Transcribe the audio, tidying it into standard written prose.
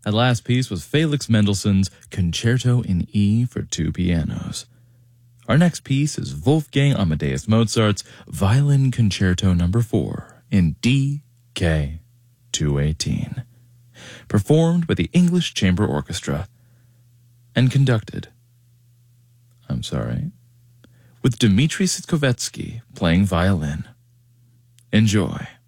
That last piece was Felix Mendelssohn's Concerto in E for two pianos. Our next piece is Wolfgang Amadeus Mozart's Violin Concerto No. 4 in D, K, 218, performed by the English Chamber Orchestra and conducted, with Dmitri Sitkovetsky playing violin. Enjoy.